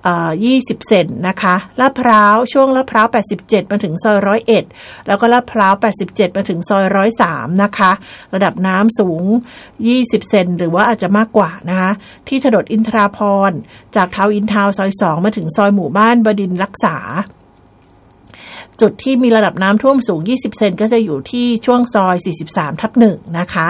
20 เซนนะคะลาดพร้าวช่วงลาดพร้าว87มาถึงซอย101แล้วก็ลาดพร้าว87มาถึงซอย103นะคะระดับน้ำสูง20เซนหรือว่าอาจจะมากกว่านะคะที่ถนนอินทราภรณ์จากทาวน์อินทาวน์ซอย2มาถึงซอยหมู่บ้านบดินทร์รักษาจุดที่มีระดับน้ำท่วมสูง20เซนก็จะอยู่ที่ช่วงซอย43/1นะคะ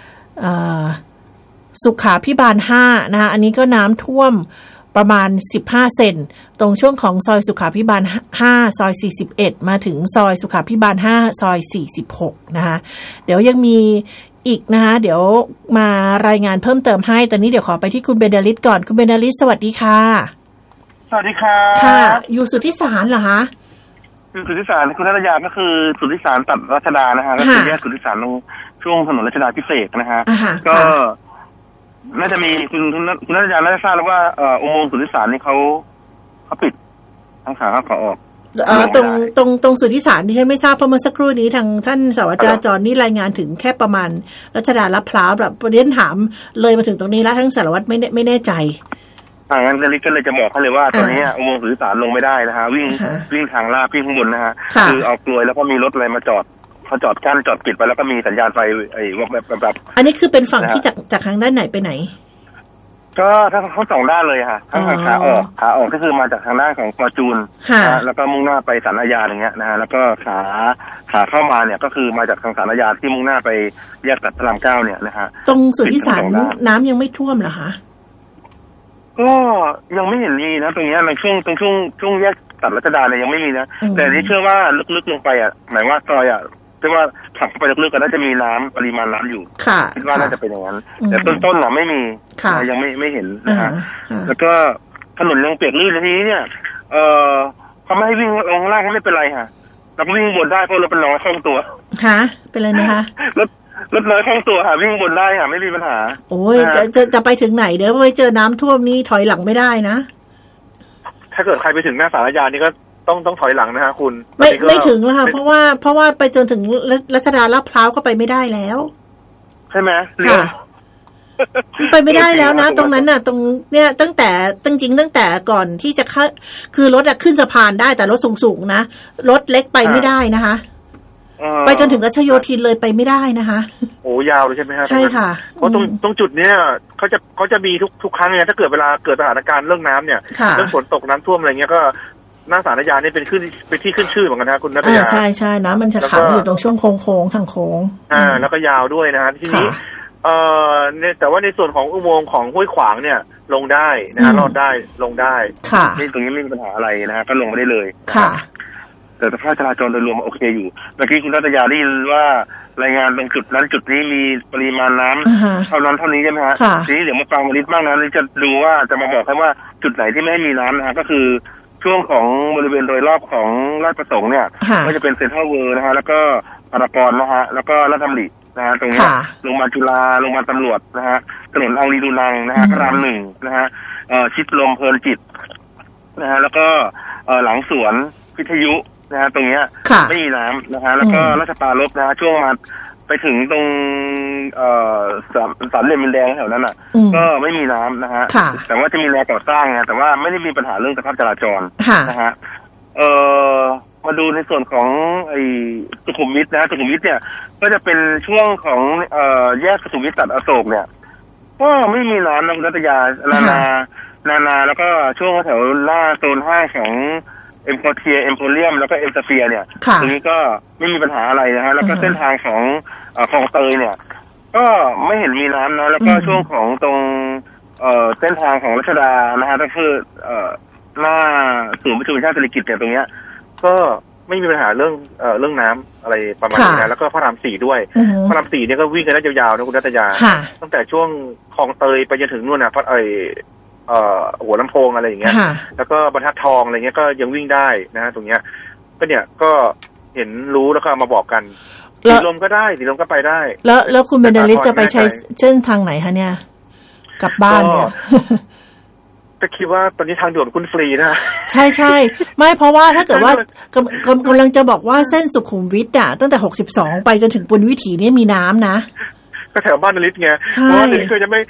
สุขาภิบาล5นะคะอันนี้ก็น้ำท่วมประมาณ15เซนตรงช่วงของซอยสุขาภิบาล5ซอย41มาถึงซอยสุขาภิบาล5ซอย46นะคะเดี๋ยวยังมีอีกนะคะเดี๋ยวมารายงานเพิ่มเติมให้ตอนนี้เดี๋ยวขอไปที่คุณเบนเดลิสก่อนคุณเบนเดลิสสวัสดีค่ะสวัสดีค่ะค่ะอยู่สุทธิสารเหรอคะสุทธิสารคุณนัทยาก็คือสุทธิสารตัดรัชดานะฮะก็คือแยกสุทธิสารตรงช่วงถนนรัชดาพิเศษนะฮะก็น่าจะมีคุณนัทยาน่าจะทราบแล้วว่าอุโมงค์สุทธิสารนี่เขาปิดทั้งขาเข้าขาออกตรงสุทธิสารที่ฉันไม่ทราบเพราะเมื่อสักครู่นี้ทางท่านสวัสดิ์จราจรนี่รายงานถึงแค่ประมาณรัชดาลาดพร้าวแบบประเด็นถามเลยมาถึงตรงนี้แล้วทั้งสารวัตรไม่แน่ใจงั้นก็เลยจะบอกเขาเลยว่าตอนนี้อุโมงค์สุทธิสารลงไม่ได้นะฮะวิ่งทางลาดวิ่งข้างบนนะฮะคือเอากลวยแล้วก็มีรถอะไรมาจอดเขาจอดกั้นจอดปิดไปแล้วก็มีสัญญาณไฟแบบอันนี้คือเป็นฝั่งที่จากทางด้านไหนไปไหนก็ทั้งสองด้านเลยค่ะทั้งขาออกก็คือมาจากทางด้านของฟอร์จูนแล้วก็มุ่งหน้าไปศาลอาญาอย่างเงี้ยนะฮะแล้วก็ขาเข้ามาเนี่ยก็คือมาจากทางศาลอาญาที่มุ่งหน้าไปแยกตัดพระราม9เนี่ยนะฮะตรงสุทธิสารน้ำยังไม่ท่วมเหรอคะก็ยังไม่เห็นมีนะตรงนี้ในช่วงแยกตัดรัชดาเนี่ยยังไม่มีนะแต่ที่เชื่อว่าลึกๆลงไปหมายว่าซอยเชื่อว่าถักไปลึกๆก็น่าจะมีน้ำปริมาณน้ำอยู่คิดว่าน่าจะเป็นอย่างนั้นแต่ต้นๆไม่มียังไม่เห็นนะฮะแล้วก็ถนนยังเปียกลื่นทีนี้เนี่ยเขาไม่ให้วิ่งลงล่างก็ไม่เป็นไรค่ะเราก็วิ่งบนได้เพราะรถเป็นน้อยคล่องตัวฮะเป็นไรนะคะรถน้อยคล่องตัวค่ะวิ่งบนได้ค่ะไม่มีปัญหาโอ้ยจะไปถึงไหนเดี๋ยวไปเจอน้ำท่วมนี่ถอยหลังไม่ได้นะถ้าเกิดใครไปถึงหน้าศาลอาญานี่ก็ต้องถอยหลังนะฮะคุณไม่ถึงแล้วค่ะเพราะว่าไปจนถึงรัชดาลาดพร้าวก็ไปไม่ได้แล้วใช่ไหมค่ะไปไม่ได้แล้วนะตรงนั้นน่ะตรงเนี่ยตั้งแต่ก่อนที่จะคือรถขึ้นสะพานได้แต่รถสูงๆนะรถเล็กไปไม่ได้นะคะไปจนถึงรัชโยธินเลยไปไม่ได้นะคะโอ้ยาวเลยใช่ไหมฮะใช่ค่ะเพราะตรงจุดเนี้ยเขาจะมีทุกครั้งเนี่ยถ้าเกิดเวลาเกิดสถานการณ์เรื่องน้ำเนี่ยเรื่องฝนตกน้ำท่วมอะไรเงี้ยก็หน้าศาลอาญานี่เป็นที่ขึ้นชื่อเหมือนกันนะคุณนัทยาใช่นะมันจะขังอยู่ตรงช่วงโค้งทางโค้งแล้วก็ยาวด้วยนะฮะทีนี้แต่ว่าในส่วนของอุโมงค์ของห้วยขวางเนี่ยลงได้นะฮะรอดได้ลงได้นี่ตรงนี้ไม่มีปัญหาอะไรนะฮะก็ลงไม่ได้เลยค่ะแต่สภาพจราจรโดยรวมโอเคอยู่เมื่อกี้คุณนัทยาได้ยินว่ารายงานตรงจุดนั้นจุดนี้มีปริมาณน้ำเท่านั้นเท่านี้ใช่ไหมฮะทีนี้เดี๋ยวมาฟังนิดบ้างนะนี่จะดูว่าจะมาบอกให้ว่าจุดไหนที่ไม่ให้มีน้ำนะฮะก็คือช่วงของบริเวณโดยรอบของราชประสงค์เนี่ยก็จะเป็นเซ็นทรัลเวิลด์นะฮะแล้วก็พารากอนนะฮะแล้วก็ราชดำรินะฮะตรงนี้โรงพยาบาลจุฬาโรงพยาบาลตำรวจนะฮะถนนอังรีดูนังนะฮะพระราม1นะฮะชิดลมเพลินจิตนะฮะแล้วก็หลังสวนวิทยุนะฮะตรงเนี้ยไม่มีน้ำนะฮะแล้วก็ราชปรารภนะฮะช่วงมาไปถึงตรงสามเหลี่ยมดินแดงแถวนั้นอ่ะก็ไม่มีน้ำนะฮะแต่ว่าจะมีแนวก่อสร้างไงแต่ว่าไม่ได้มีปัญหาเรื่องสภาพจราจรนะฮะมาดูในส่วนของไอ้สุขุมวิทนะสุขุมวิทเนี่ยก็จะเป็นช่วงของแยกสุขุมวิทตัดอโศกเนี่ยก็ไม่มีน้ำนะคุณรัตยานานาแล้วก็ช่วงแถวหน้าโซน5ของเอ็มโพเรียมแล้วก็เอ็มสเฟียร์เนี่ยตรงนี้ก็ไม่มีปัญหาอะไรนะฮะแล้วก็เส้นทางของคลองเตยเนี่ยก็ไม่เห็นมีน้ำนะแล้วก็ช่วงของตรงเส้นทางของรัชดานะฮะก็คือหน้าศูนย์ประชุมชาติเศรษฐกิจเนี่ยตรงเนี้ยก็ไม่มีปัญหาเรื่องน้ำอะไรประมาณนี้นะแล้วก็พระราม4ด้วยพระราม4เนี่ยก็วิ่งกันได้ยาวๆนะคุณรัตยาตั้งแต่ช่วงคลองเตยไปจนถึงนู่นนะหัวลำโพงอะไรอย่างเงี้ยแล้วก็บรรทัดทองอะไรเงี้ยก็ยังวิ่งได้นะฮะตรงเนี้ยก็เนี่ยก็เห็นรู้แล้วก็มาบอกกันสีลมก็ได้สีลมก็ไปได้แล้วคุณเบนเดลิสจะไปใช้เส้นทางไหนคะเนี่ยกลับบ้านเนี่ยก็คิดว่าตอนนี้ทางด่วนคุณฟรีนะใช่ไม่เพราะว่าถ้าเกิดว่ากำลังจะบอกว่าเส้นสุขุมวิทอ่ะตั้งแต่62ไปจนถึงปุณณวิถีนี่มีน้ำนะก็แถวบ้านนฤทธิ์ไงเพราะว่าเดี๋ยวนี้ก็จะไม่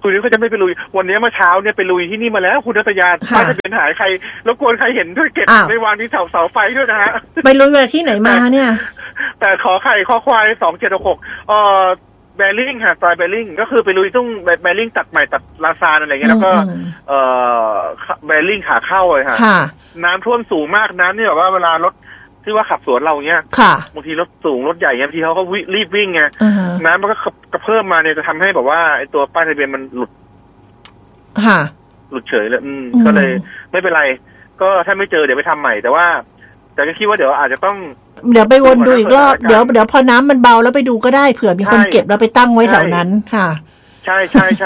คุณนี่ก็จะไม่ไปลุยวันนี้เมื่อเช้าเนี่ยไปลุยที่นี่มาแล้วคุณนัตยาป้ายทะเบียนหายใครรบกวนใครเห็นด้วยเก็บไปวางที่เสาไฟด้วยนะฮะไปลุยมาที่ไหนมาเนี่ยแต่ขอไข่ข้อควาย2766แบริ่งค่ะซอยแบริ่งก็คือไปลุยต้องแบริ่งตัดใหม่ตัดลาซานอะไรเงี้ยแล้วก็แบริ่งขาเข้าเลยค่ะน้ำท่วมสูงมากน้ำนี่แบบว่าเวลารถที่ว่าขับสวนเราเงี้ยบางทีรถสูงรถใหญ่บางทีเขาก็รีบวิ่งไงน้ำมันก็กระเพิ่มมาเนี่ยจะทำให้แบบว่าไอ้ตัวป้ายทะเบียนมันหลุดเฉยเลยก็เลยไม่เป็นไรก็ถ้าไม่เจอเดี๋ยวไปทำใหม่แต่ก็คิดว่าเดี๋ยวอาจจะต้องเดี๋ยวไปวนดูอีกรอบเดี๋ยวพอน้ำมันเบาแล้วไปดูก็ได้เผื่อมีคนเก็บแล้วไปตั้งไว้แถวนั้นค่ะใช่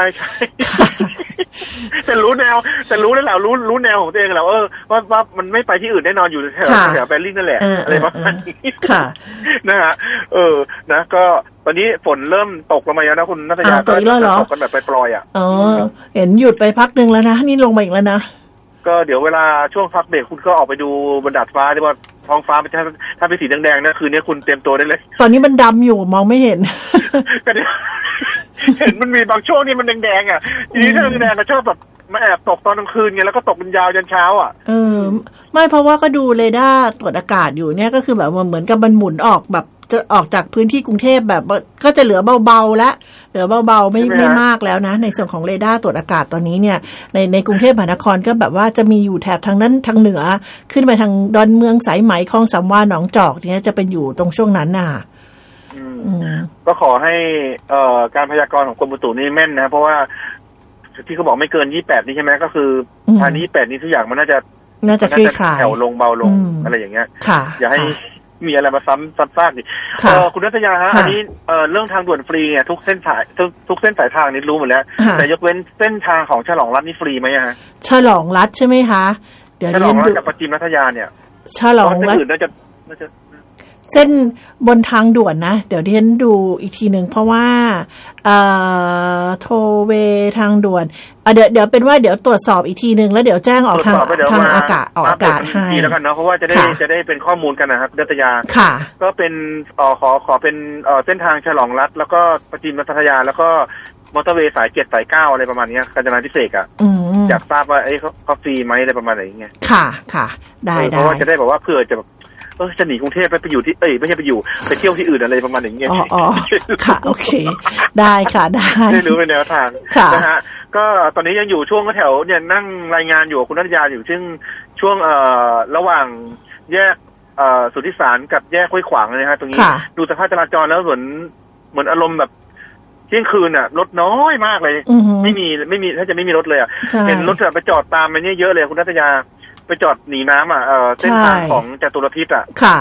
แต่รู้แนวรู้แนวของตัวเองแล้วว่ามันไม่ไปที่อื่นแน่นอนอยู่แถวแบริ่งนั่นแหละอะไรประมาณนี้ค่ะนะฮะนะก็ตอนนี้ฝนเริ่มตกลงมาแล้วนะคุณนัทยาตกกันแบบปล่อยอ๋อเห็นหยุดไปพักนึงแล้วนะนี่ลงมาอีกแล้วนะก็เดี๋ยวเวลาช่วงพักเบรกคุณก็ออกไปดูบนดาดฟ้าดีว่าท้องฟ้าถ้าเป็นสีแดงๆนะคืนนี้คุณเตรียมตัวได้เลยตอนนี้มันดำอยู่มองไม่เห็นก็เดี๋ยวเห็นมันมีบางช่วงนี่มันแดงๆอ่ะทีนี้ถ้าแดงๆก็ชอบแบบมาแอบตกตอนกลางคืนไงแล้วก็ตกเป็นยาวยันเช้าอ่ะไม่เพราะว่าก็ดูเรดาร์ตรวจอากาศอยู่เนี่ยก็คือแบบเหมือนกับมันหมุนออกแบบจะออกจากพื้นที่กรุงเทพแบบก็จะเหลือเบาๆแล้วเหลือเบาๆไม่มากแล้วนะในส่วนของเรดาร์ตรวจอากาศตอนนี้เนี่ยในกรุงเทพมหานครก็แบบว่าจะมีอยู่แถบทางนั้นทางเหนือขึ้นไปทางดอนเมืองสายไหมคลองสามวาหนองจอกเนี่ยจะเป็นอยู่ตรงช่วงนั้นน่ะก็ขอให้การพยากรณ์ของกรมอุตุนี่แม่นนะเพราะว่าที่เขาบอกไม่เกิน28นี่ใช่ไหมก็คือภายใน28นี้ทุกอย่างมันน่าจะคลี่คลายแถวลงเบาลงอะไรอย่างเงี้ยอย่าให้มีอะไรมาซ้ำซากดิคุณนัทยาฮะอันนี้เรื่องทางด่วนฟรีเนี่ยทุกเส้นสายทางนี่รู้หมดแล้วแต่ยกเว้นเส้นทางของฉลองรัฐนี่ฟรีไหมฮะฉลองรัฐใช่ไหมคะเดี๋ยวฉลองรัฐกับประจิมรัฐยาเนี่ยฉลองรัฐน่าจะเส้นบนทางด่วนนะเดี๋ยวดิฉันดูอีกทีนึงเพราะว่าโทเวทางด่วนเดี๋ยวเป็นว่าเดี๋ยวตรวจสอบอีกทีนึงแล้วเดี๋ยวแจ้งออกทางอากาศให้แล้วกันเนาะเพราะว่าจะได้เป็นข้อมูลกันนะครับนัทยาก็เป็นขอเป็นเส้นทางฉลองรัฐแล้วก็ประจิมรัฐยาแล้วก็มอเตอร์เวย์สาย7สาย9อะไรประมาณนี้กาญจนาภิเษกอ่ะอยากทราบว่าเขาฟรีไหมอะไรประมาณไหนอย่างเงี้ยค่ะได้เพราะว่าจะได้บอกว่าเผื่อจะจะหนีกรุงเทพไปอยู่ที่ไม่ใช่ไปเที่ยวที่อื่นอะไรประมาณอย่างเงี้ยอ๋อค่ะโอเคได้ค่ะได้รู้เป็นแนวทางนะฮะก็ตอนนี้ยังอยู่ช่วงแถวเนี่ยนั่งรายงานอยู่คุณนัทยาอยู่ซึ่งช่วงระหว่างแยกสุทธิสารกับแยกห้วยขวางเลยฮะตรงนี้ดูสภาพจราจรแล้วเหมือนอารมณ์แบบเที่ยงคืนอ่ะรถน้อยมากเลยไม่มีถ้าจะไม่มีรถเลยอ่ะเห็นรถไปจอดตามไปเนี่ยเยอะเลยคุณนัทยาไปจอดหนีน้ำอ่ะเส้นทางของจตุรทิศอ่ะค่ะ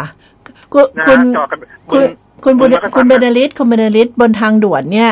คุณเบเนลิสบนทางด่วนเนี่ย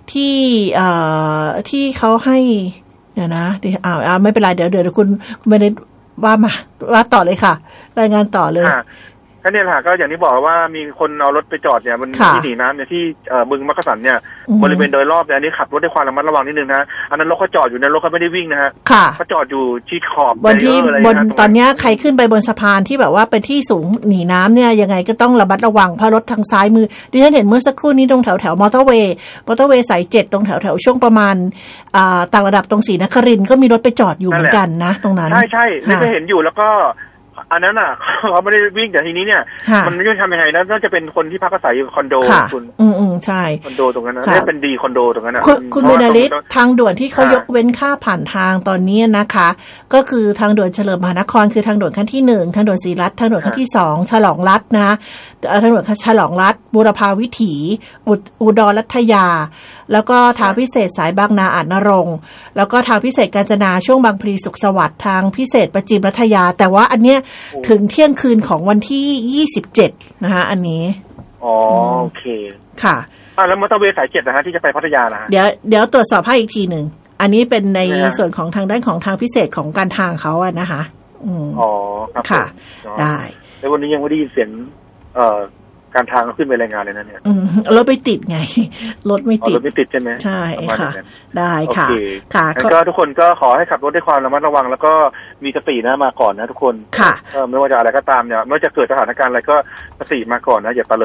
ที่เขาให้เนี่ยนะไม่เป็นไรเดี๋ยวคุณเบเนลิสว่าต่อเลยค่ะรายงานต่อเลยก็เนี่ยแหละก็อย่างที่บอกว่ามีคนเอารถไปจอดเนี่ยมันที่หนีน้ำเนี่ยที่บึงมักกะสันเนี่ยบริเวณโดยรอบเนี่ยอันนี้ขับรถด้วยความระมัดระวังนิดนึงนะอันนั้นรถเขาจอดอยู่ในรถเขาไม่ได้วิ่งนะฮะเขาจอดอยู่ที่ขอบบนตอนนี้ใครขึ้นไปบนสะพานที่แบบว่าเป็นที่สูงหนีน้ำเนี่ยยังไงก็ต้องระมัดระวังเพราะรถทางซ้ายมือดิฉันเห็นเมื่อสักครู่นี้ตรงแถวมอเตอร์เวย์สาย7ตรงแถวช่วงประมาณต่างระดับตรงศรีนครินทร์ก็มีรถไปจอดอยู่เหมือนกันนะตรงนั้นใช่ๆได้เห็นอยู่แล้วก็อันนั้นอ่ะเขาไม่ได้วิ่งแต่ทีนี้เนี่ยมันไม่รู้ทำยังไงน่าจะเป็นคนที่พักอาศัยอยู่คอนโดคุณใช่คอนโดตรงนั้นนะเป็นดีคอนโดตรงนั้นคุณเบนลิสทางด่วนที่เขายกเว้นค่าผ่านทางตอนนี้นะคะก็คือทางด่วนเฉลิมมหานครคือทางด่วนขั้นที่1ทางด่วนศรีรัตน์ทางด่วนขั้นที่2ฉลองรัฐนะทางด่วนฉลองรัฐบูรพาวิถีอุดรรัตยาแล้วก็ทางพิเศษสายบางนาอาจนรงค์แล้วก็ทางพิเศษกาญจนาช่วงบางพลีสุขสวัสดิ์ทางพิเศษประจิมรัฐยาแต่ว่าอันเนี้ยถึงเที่ยงคืนของวันที่27นะคะอันนี้โอเคค่ะแล้วมอเตอร์เวย์สาย7นะฮะที่จะไปพัทยานะเดี๋ยวตรวจสอบให้อีกทีหนึ่งอันนี้เป็นในส่วนของทางด้านของทางพิเศษของการทางเขาอะนะคะครับค่ะได้แล้ววันนี้ยังไม่ได้ยินเสียงการทางขึ้นไปรายงานเลยนะเนี่ยรถไม่ติดไงรถไม่ติดใช่ไหมใช่ค่ะได้ค่ะค่ะก็ทุกคนก็ขอให้ขับรถด้วยความระมัดระวังแล้วก็มีสตินะมาก่อนนะทุกคนค่ะไม่ว่าจะอะไรก็ตามเนี่ยไม่ว่าจะเกิดสถานการณ์อะไรก็สติมาก่อนนะอย่าเตลิด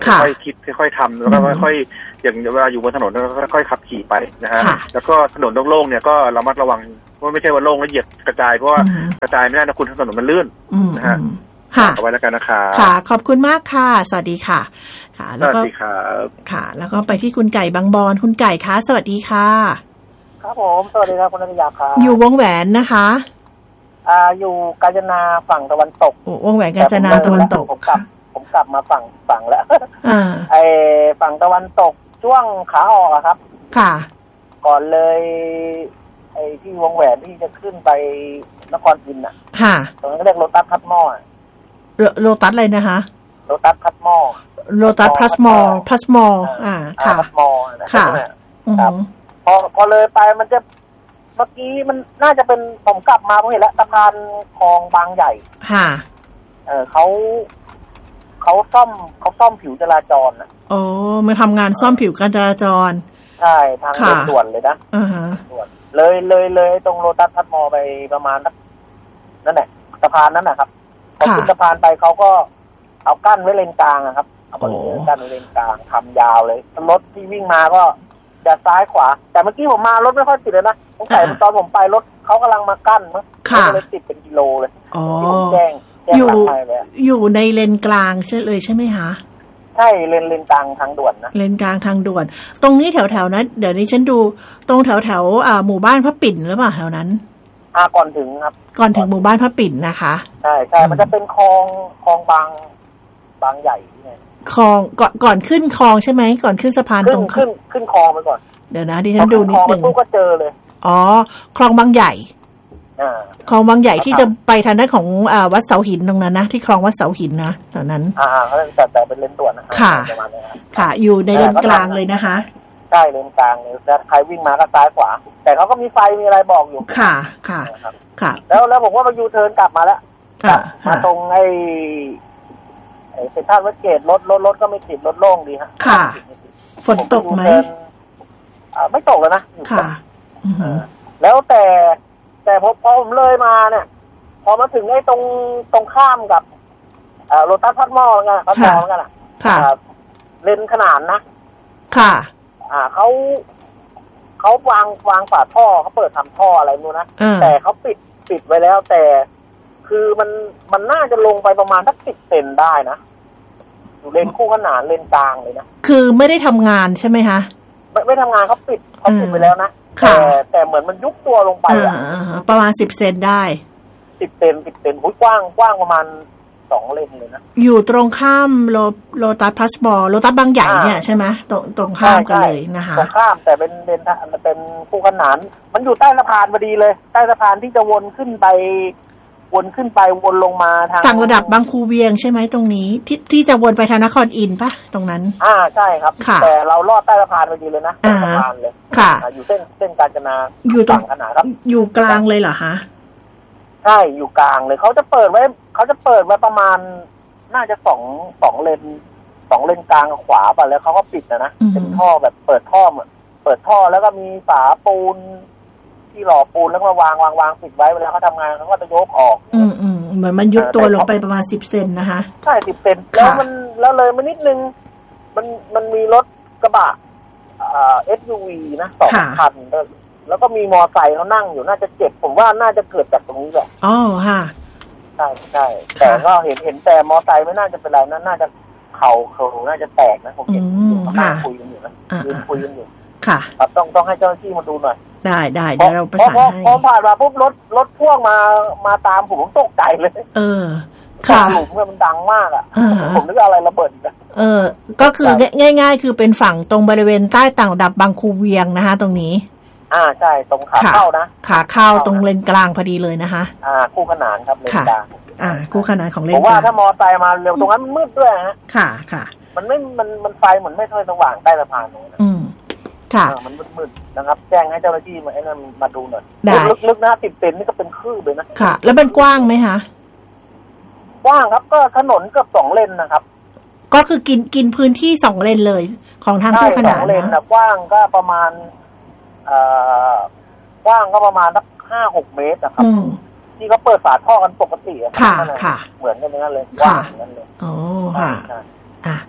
ค่อยคิดค่อยทำแล้วก็ค่อยอย่างเวลาอยู่บนถนนก็ค่อยขับขี่ไปนะฮะแล้วก็ถนนโล่งๆเนี่ยก็ระมัดระวังเพราะไม่ใช่ว่าโล่งแล้วเหยียบกระจายเพราะว่ากระจายไม่ได้นะคุณถนนมันลื่นนะฮะเอาไว้แล้วกันนะคะค่ะขอบคุณมากค่ะสวัสดีค่ะค่ะแล้วก็ค่ะแล้วก็ไปที่คุณไก่บางบอนคุณไก่คะสวัสดีค่ะครับผมสวัสดีครับคุณนันทยาครับอยู่วงแหวนนะคะอยู่กาญจนาฝั่งตะวันตกวงแหวนกาญจนาตะวันตกผมกลับมาฝั่งแล้วฝั่งตะวันตกช่วงขาออกครับค่ะก่อนเลยที่วงแหวนที่จะขึ้นไปนครอินทร์ค่ะตรงนั้นเรียกโลตัสคัตมอโลตัสอะไรนะคะโลตัสคัตมอโลตัสพลัสมอค่ะคัตมอค่ะพอเลยไปมันจะเมื่อกี้มันน่าจะเป็นผมกลับมาผมเห็นแล้วสะพานคลองบางใหญ่ค่ะเขาซ่อมผิวจราจรนะโอ้มาทำงานซ่อมผิวการจราจรใช่ทางด่วนเลยนะด่วนเลยตรงโลตัสคัตมอไปประมาณนั่นแหละสะพานนั้นนะครับพอขึ้นสะพานไปเขาก็เอากั้นไว้เลนกลางครับเอากั้นไว้เลนกลางทำยาวเลยรถที่วิ่งมาก็จะซ้ายขวาแต่เมื่อกี้ผมมารถไม่ค่อยติดเลยนะตั้งแต่ตอนผมไปรถเขากำลังมากั้นมั้งก็เลยติดเป็นกิโลเลยที่ผมแจ้งอยู่ในเลนกลางใช่เลยใช่ไหมคะใช่เลนกลางทางด่วนนะเลนกลางทางด่วนตรงนี้แถวๆนั้นเดี๋ยวนี้ฉันดูตรงแถวหมู่บ้านพระปิ่นหรือเปล่าแถวนั้นก่อนถึงครับก่อนถึงหมู่บ้านพระปิ่นนะคะใช่มันจะเป็นคลองบางใหญ่คลองก่อนขึ้นคลองใช่ไหมก่อนขึ้นสะพานตรงขึ้นคลองไปก่อนเดี๋ยวนะดิฉันดูนิดนึงก็เจอเลยคลองบางใหญ่คลองบางใหญ่ที่จะไปทางด้านของวัดเสาหินตรงนั้นนะที่คลองวัดเสาหินนะตอนนั้นแต่เป็นเลนด่วนนะคะค่ะอยู่ในเลนกลางเลยนะคะใช่เลนกลางเลยแต่ใครวิ่งมาก็ซ้ายขวาแต่เขาก็มีไฟมีอะไรบอกอยู่ค่ะแล้วผมว่ามายูเทิร์นกลับมาแล้วมาตรงเซ็นทรัลเวสเกตรถก็ไม่ติดรถโล่งดีฮะค่ะฝนตกไหมไม่ตกเลยนะค่ะแล้วแต่พอผมเลยมาเนี่ยพอมาถึงไอ้ตรงข้ามกับโลตัสพัดหม้อกันพัดหม้อกันเลนขนานนะค่ะเขาวางฝาท่อเขาเปิดทำท่ออะไรนู่นนะแต่เขาปิดไว้แล้วแต่คือมันน่าจะลงไปประมาณสัก10 เซนได้นะอยู่เลนคู่ขนานเลนกลางเลยนะคือไม่ได้ทำงานใช่ไหมคะไม่ทำงานเขาปิดไปแล้วนะแต่เหมือนมันยุบตัวลงไปประมาณ10 เซนได้ 10 เซนกว้างประมาณ2 เลนเลยนะอยู่ตรงข้ามโลตัสพลัสมอลโลตัสบางใหญ่เนี่ยใช่ไหมตรงข้ามกันเลยนะคะตรงข้ามแต่เป็นคู่ขนานมันอยู่ใต้สะพานพอดีเลยใต้สะพานที่จะวนขึ้นไปวนลงมาทางระดับบางคูเวียงใช่ไหมตรงนี้ที่จะวนไปทางนครอินทร์ปะตรงนั้นใช่ครับแต่เราลอดใต้สะพานพอดีเลยนะสะพานเลยค่ะอยู่เส้นกาญจนาอยู่ตรงขนาดครับอยู่กลางเลยเหรอคะใช่อยู่กลางเลยเขาจะเปิดไว้ประมาณน่าจะ2 เลนกลางขวาไปแล้วเขาก็ปิดนะเป็นท่อแบบเปิดท่อแล้วก็มีฝาปูนที่หล่อปูนแล้วก็วางปิดไว้เวลาเขาทำงานเขาก็จะยกออกเหมือนมันยุบตัวลงไปประมาณ10 เซนนะคะใช่10 เซนแล้วเลยมานิดนึงมันมีรถกระบะSUV นะ2 คันแล้วก็มีมอไซค์เขานั่งอยู่น่าจะเจ็บผมว่าน่าจะเกิดจากตรงนี้แหละค่ะใช่แต่ก็เห็นแต่มอไซค์ไม่น่าจะเป็นไรน่าจะเข่าน่าจะแตกนะผมเห็นเขาคุยกันอยู่นะยืนคุยกันอยู่ค่ะต้องให้เจ้าหน้าที่มาดูหน่อยได้เดี๋ยวเราประสานให้พอผ่านมาปุ๊บรถพ่วงมาตามผมตกใจเลยค่ะหลุมมันดังมากผมนึกอะไรระเบิดก็คือง่ายๆคือเป็นฝั่งตรงบริเวณใต้ต่างระดับบางคูเวียงนะคะตรงนี้ใช่ตรงขาเข้านะขาเข้าตรงเลนกลางพอดีเลยนะคะคู่ขนานครับเลนกลางคู่ขนานของเลนกลางผมว่าถ้ามอไซค์มาเร็วตรงนั้นมันมืดด้วยฮะค่ะมันไฟเหมือนไม่ค่อยสว่างใต้สะพานตรงนั้นค่ะมันมืดๆนะครับแจ้งให้เจ้าหน้าที่มาดูหน่อยลึกๆนะ10 เซนนี่ก็เป็นคืบเลยนะค่ะแล้วมันกว้างไหมคะกว้างครับก็ถนนเกือบ2 เลนนะครับก็คือกินพื้นที่2 เลนเลยของทางคู่ขนานนะกว้างก็ประมาณกว้างก็ประมาณสัก 5-6 เมตรนะครับที่เขาเปิดฝาท่อกันปกติค่ะเหมือนกันนั่นเลยกว้างนั่นเลยค่ะ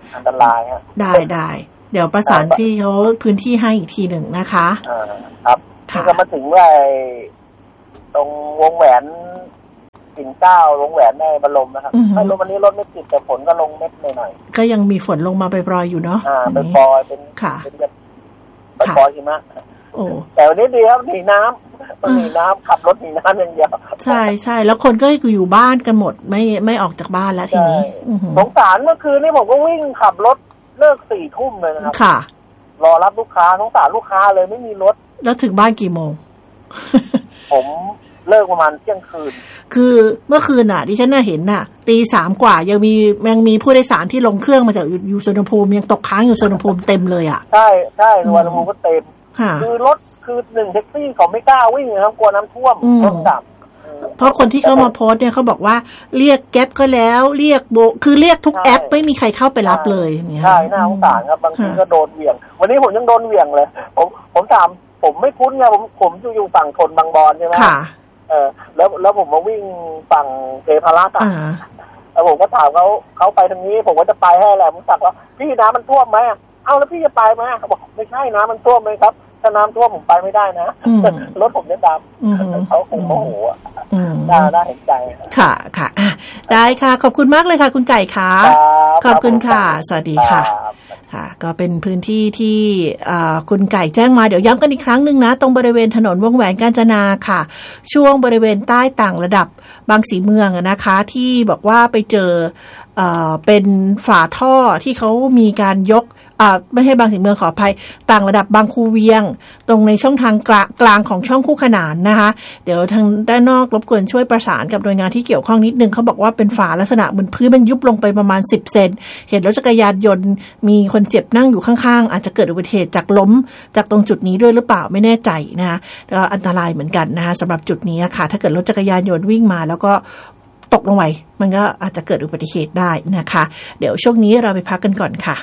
อันตรายฮะได้เดี๋ยวประสานที่เขาพื้นที่ให้อีกทีหนึ่งนะคะครับที่ก็มาถึงว่าตรงวงแหวนปิ่นเกล้าวงแหวนในบรมนะครับไม่รู้วันนี้รถไม่ติดแต่ฝนก็ลงเม็ดหน่อยก็ยังมีฝนลงมาไปปรอยอยู่เนาะเป็นปรอยเป็นแบบปรอยหิมะแต่วันนี้ดีครับหนีน้ำขับรถหนีน้ำอย่างเดียวใช่แล้วคนก็อยู่บ้านกันหมดไม่ออกจากบ้านแล้วทีนี้สงสารเมื่อคืนนี่ผมก็วิ่งขับรถเลิก4 ทุ่มเลยนะครับค่ะรอรับลูกค้าสงสารลูกค้าเลยไม่มีรถแล้วถึงบ้านกี่โมงผมเลิกประมาณเที่ยงคืนคือเมื่อคืนดิฉันเห็นตี 3 กว่ายังมีผู้โดยสารที่ลงเครื่องมาจากอยู่สุวรรณภูมิยังตกค้างอยู่สุวรรณภูมิเต็มเลยใช่สุวรรณภูมิก็เต็มคือรถคือ1แท็กซี่เขาไม่กล้าวิ่งนะครับกลัวน้ำท่วมรถดับเพราะคนที่เขามาโพสเนี่ยเขาบอกว่าเรียกแก๊ปก็แล้วเรียกคือเรียกทุกแอปไม่มีใครเข้าไปรับเลยเนี่ยใช่น่าสงสารครับบางทีก็โดนเหวี่ยงวันนี้ผมยังโดนเหวี่ยงเลยผมถามผมไม่คุ้นไงผมอยู่ฝั่งทนบางบอนใช่ไหมค่ะแล้วผมมาวิ่งฝั่งเทพารักษ์แล้วผมก็ถามเขาไปทางนี้ผมก็จะไปให้แหละผมสั่งว่าพี่น้ำมันท่วมไหมเอาแล้วพี่จะไปไหมเขาบอกไม่ใช่น้ำมันท่วมไหมครับถ้าน้ำท่วมผมไปไม่ได้นะรถผมเนี่ยดำเขาคงโมโหน่าเห็นใจค่ะได้ค่ะขอบคุณมากเลยค่ะคุณไก่ค่ะขอบคุณค่ะสวัสดีค่ะค่ะก็เป็นพื้นที่ที่คุณไก่แจ้งมาเดี๋ยวย้ำกันอีกครั้งนึงนะตรงบริเวณถนนวงแหวนกาญจนาค่ะช่วงบริเวณใต้ต่างระดับบางสีเมืองนะคะที่บอกว่าไปเจอเป็นฝาท่อที่เขามีการยกไม่ใช่บางสีเมืองขออภัยต่างระดับบางคูเวียงตรงในช่องทางกลางของช่องคู่ขนานนะคะเดี๋ยวทางด้านนอกรบกวนช่วยประสานกับหน่วยงานที่เกี่ยวข้องนิดนึงเขาบอกว่าเป็นฝาลักษณะเหมือนพื้นมันยุบลงไปประมาณ10 เซนเห็นรถจักรยานยนต์มีคนเจ็บนั่งอยู่ข้างๆอาจจะเกิดอุบัติเหตุจากล้มจากตรงจุดนี้ด้วยหรือเปล่าไม่แน่ใจนะคะก็อันตรายเหมือนกันนะคะสำหรับจุดนี้ค่ะถ้าเกิดรถจักรยานยนต์วิ่งมาแล้วก็ตกลงไปมันก็อาจจะเกิดอุบัติเหตุได้นะคะเดี๋ยวช่วงนี้เราไปพักกันก่อนค่ะ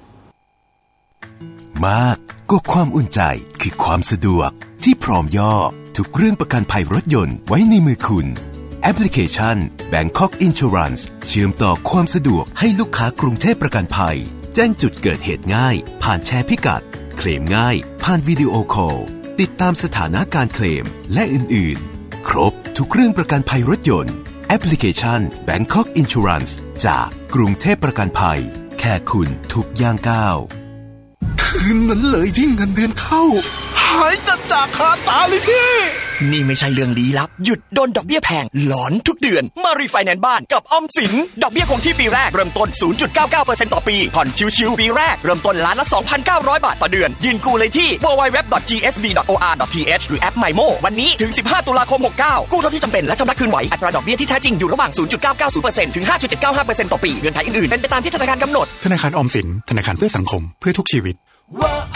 มากก็ความอุ่นใจคือความสะดวกที่พร้อมย่อทุกเรื่องประกันภัยรถยนต์ไว้ในมือคุณแอปพลิเคชัน Bangkok Insurance เชื่อมต่อความสะดวกให้ลูกค้ากรุงเทพประกันภัยแจ้งจุดเกิดเหตุง่ายผ่านแชร์พิกัดเคลมง่ายผ่านวิดีโอคอลติดตามสถานะการเคลมและอื่นๆครบทุกเรื่องประกันภัยรถยนต์แอปพลิเคชัน Bangkok Insurance จากกรุงเทพประกันภัยแค่คุณทุกย่างก้าวคืนนั้นเลยที่เงินเดือนเข้าหายจากคาตาเลยพี่นี่ไม่ใช่เรื่องลี้ลับหยุดโดนดอกเบี้ยแพงหลอนทุกเดือนมารีไฟแนนซ์บ้านกับออมสินดอกเบี้ยคงที่ปีแรกเริ่มต้น 0.99% ต่อปีผ่อนชิวๆปีแรกเริ่มต้นล้านละ 2,900 บาทต่อเดือนยื่นกู้เลยที่ www.gsb.or.th หรือแอป MyMo วันนี้ถึง15ตุลาคม69กู้เท่าที่จำเป็นและชำระคืนไหวอัตราดอกเบี้ยที่แท้จริงอยู่ระหว่าง 0.990% ถึง 5.795% ต่อปีเงื่อนไขอื่นๆเป็นไปตามที่ธนาคารกำหนดธนาคารออมสินธนาคารเพื่อสังคมเพื่อทุกชีวิต